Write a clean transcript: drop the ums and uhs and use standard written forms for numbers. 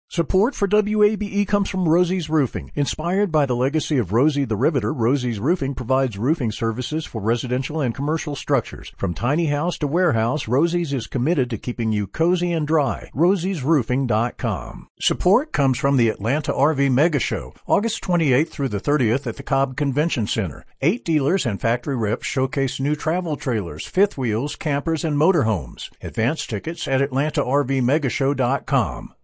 Support for WABE comes from Rosie's Roofing. Inspired by the legacy of Rosie the Riveter, Rosie's Roofing provides roofing services for residential and commercial structures. From tiny house to warehouse, Rosie's is committed to keeping you cozy and dry. Rosie'sRoofing.com. Support comes from the Atlanta RV Mega Show, August 28th through the 30th at the Cobb Convention Center. 8 dealers and factory reps showcase new travel trailers, fifth wheels, campers, and motorhomes. Advance tickets at AtlantaRVMegashow.com.